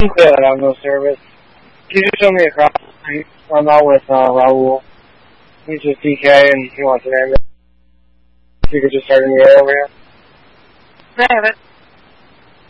Good, I have no service. Can you just show me across the street? I'm out with Raul. He's just DK and he wants an ambulance. If you could just start in the air over here. Damn it.